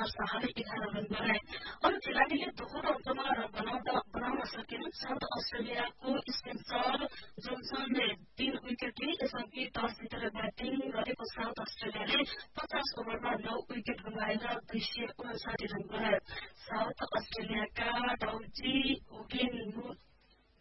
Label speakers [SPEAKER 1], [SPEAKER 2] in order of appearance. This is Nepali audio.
[SPEAKER 1] शाहले 11 रन बनाए। अरू खेलाड़ीले दोहोरो अङ्कमा रन बनाउन सकेन। साउथ अस्ट्रेलियाको स्पेन्सर जोन्सनले 3 विकेट लिए। यसअघि टस जितेर ब्याटिङ गरेको साउथ अस्ट्रेलियाले 50 ओभरमा 9 विकेट गुमाएर 259 रन बनायो। साउथ अस्ट्रेलियाका डाउजी ओगेन